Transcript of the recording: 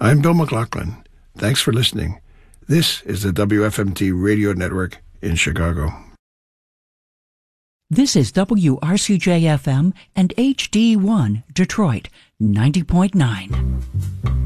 I'm Bill McLaughlin. Thanks for listening. This is the WFMT Radio Network in Chicago. This is WRCJ-FM and HD1 Detroit 90.9.